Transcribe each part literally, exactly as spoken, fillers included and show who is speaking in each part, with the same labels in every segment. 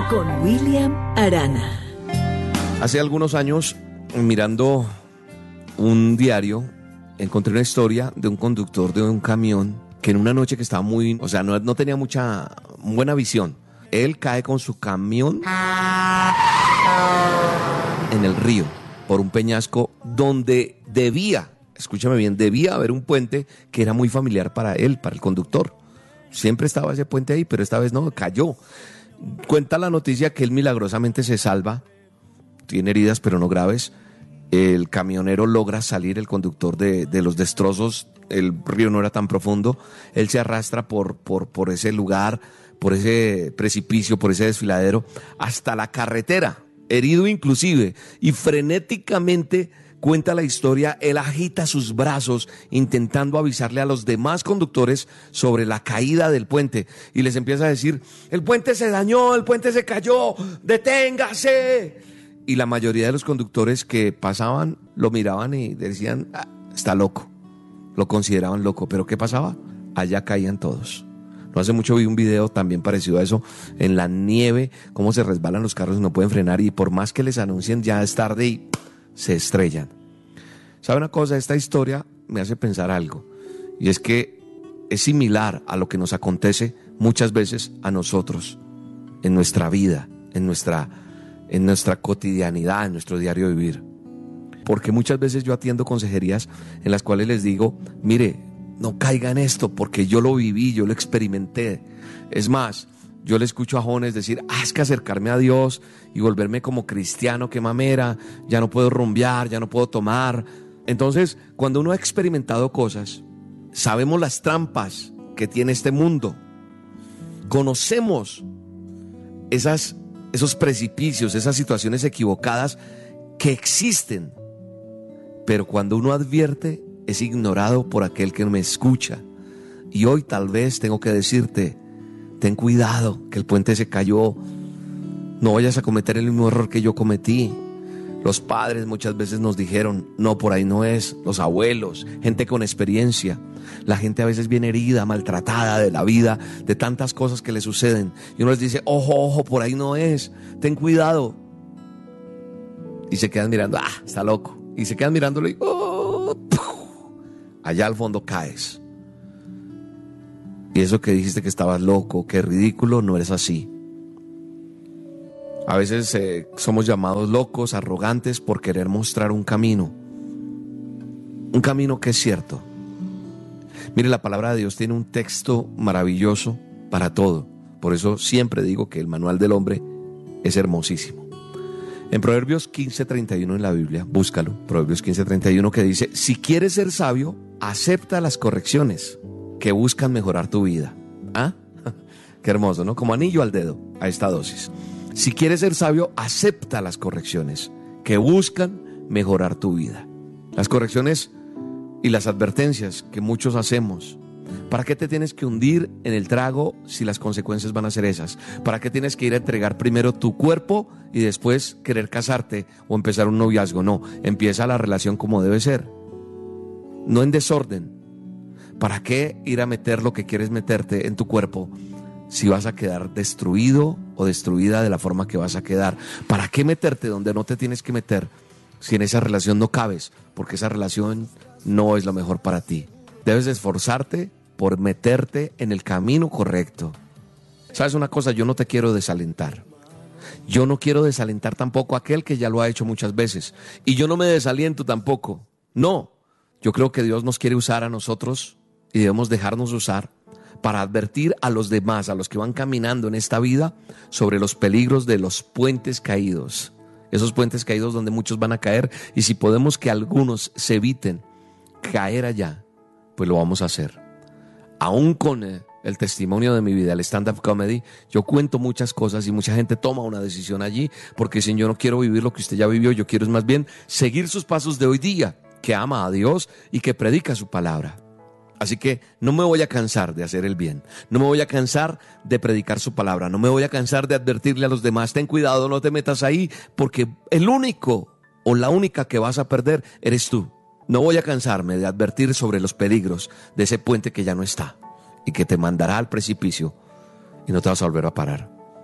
Speaker 1: con William Arana.
Speaker 2: Hace algunos años, mirando un diario, encontré una historia de un conductor de un camión que en una noche que estaba muy, o sea, no, no tenía mucha buena visión. Él cae con su camión en el río por un peñasco donde debía, escúchame bien, debía haber un puente que era muy familiar para él, para el conductor. Siempre estaba ese puente ahí, pero esta vez no, cayó. Cuenta la noticia que él milagrosamente se salva, tiene heridas pero no graves. El camionero logra salir, el conductor de, de los destrozos, el río no era tan profundo, él se arrastra por, por, por ese lugar, por ese precipicio, por ese desfiladero, hasta la carretera, herido inclusive, y frenéticamente cuenta la historia, él agita sus brazos intentando avisarle a los demás conductores sobre la caída del puente y les empieza a decir, el puente se dañó, el puente se cayó, deténgase. Y la mayoría de los conductores que pasaban lo miraban y decían, ah, está loco, lo consideraban loco, pero ¿qué pasaba? Allá caían todos. No hace mucho vi un video también parecido a eso, en la nieve, cómo se resbalan los carros y no pueden frenar y por más que les anuncien ya es tarde y se estrellan. ¿Sabe una cosa? Esta historia me hace pensar algo, y es que es similar a lo que nos acontece muchas veces a nosotros, en nuestra vida, en nuestra, en nuestra cotidianidad, en nuestro diario vivir. Porque muchas veces yo atiendo consejerías en las cuales les digo, mire, no caiga en esto, porque yo lo viví, yo lo experimenté. Es más, yo le escucho a jóvenes decir, ah, es que acercarme a Dios y volverme como cristiano, qué mamera, ya no puedo rumbear, ya no puedo tomar. Entonces, cuando uno ha experimentado cosas, sabemos las trampas que tiene este mundo. Conocemos esas, esos precipicios, esas situaciones equivocadas que existen. Pero cuando uno advierte, es ignorado por aquel que me escucha. Y hoy tal vez tengo que decirte, ten cuidado, que el puente se cayó. No vayas a cometer el mismo error que yo cometí. Los padres muchas veces nos dijeron, no, por ahí no es. Los abuelos, gente con experiencia. La gente a veces viene herida, maltratada de la vida, de tantas cosas que le suceden. Y uno les dice, ojo, ojo, por ahí no es. Ten cuidado. Y se quedan mirando, ah, está loco. Y se quedan mirándolo y, oh, allá al fondo caes. Y eso que dijiste que estabas loco, que ridículo, no eres así. A veces eh, somos llamados locos, arrogantes por querer mostrar un camino. Un camino que es cierto. Mire, la palabra de Dios tiene un texto maravilloso para todo. Por eso siempre digo que el manual del hombre es hermosísimo. En Proverbios quince treinta y uno en la Biblia, búscalo, Proverbios quince treinta y uno, que dice, si quieres ser sabio, acepta las correcciones que buscan mejorar tu vida. ¿Ah? Qué hermoso, ¿no? Como anillo al dedo a esta dosis. Si quieres ser sabio, acepta las correcciones que buscan mejorar tu vida. Las correcciones y las advertencias que muchos hacemos. ¿Para qué te tienes que hundir en el trago si las consecuencias van a ser esas? ¿Para qué tienes que ir a entregar primero tu cuerpo y después querer casarte o empezar un noviazgo? No, empieza la relación como debe ser, no en desorden. ¿Para qué ir a meter lo que quieres meterte en tu cuerpo si vas a quedar destruido o destruida de la forma que vas a quedar? ¿Para qué meterte donde no te tienes que meter si en esa relación no cabes? Porque esa relación no es lo mejor para ti. Debes esforzarte por meterte en el camino correcto. ¿Sabes una cosa? Yo no te quiero desalentar. Yo no quiero desalentar tampoco a aquel que ya lo ha hecho muchas veces. Y yo no me desaliento tampoco. No. Yo creo que Dios nos quiere usar a nosotros y debemos dejarnos usar para advertir a los demás, a los que van caminando en esta vida, sobre los peligros de los puentes caídos. Esos puentes caídos donde muchos van a caer, y si podemos que algunos se eviten caer allá, pues lo vamos a hacer. Aún con eh, el testimonio de mi vida, el stand-up comedy, yo cuento muchas cosas y mucha gente toma una decisión allí, porque dicen, yo no quiero vivir lo que usted ya vivió, yo quiero es más bien seguir sus pasos de hoy día, que ama a Dios y que predica su palabra. Así que no me voy a cansar de hacer el bien, no me voy a cansar de predicar su palabra, no me voy a cansar de advertirle a los demás, ten cuidado, no te metas ahí, porque el único o la única que vas a perder eres tú. No voy a cansarme de advertir sobre los peligros de ese puente que ya no está y que te mandará al precipicio y no te vas a volver a parar.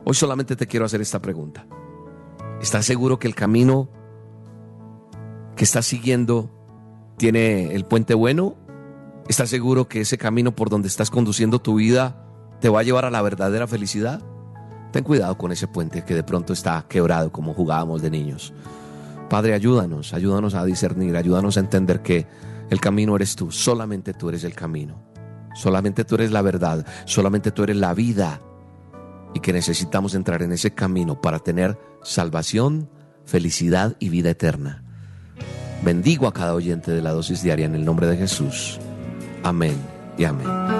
Speaker 2: Hoy solamente te quiero hacer esta pregunta. ¿Estás seguro que el camino que estás siguiendo tiene el puente bueno? ¿Estás seguro que ese camino por donde estás conduciendo tu vida te va a llevar a la verdadera felicidad? Ten cuidado con ese puente que de pronto está quebrado, como jugábamos de niños. Padre, ayúdanos, ayúdanos a discernir, ayúdanos a entender que el camino eres tú, solamente tú eres el camino, solamente tú eres la verdad, solamente tú eres la vida, y que necesitamos entrar en ese camino para tener salvación, felicidad y vida eterna. Bendigo a cada oyente de la dosis diaria en el nombre de Jesús. Amén y amén.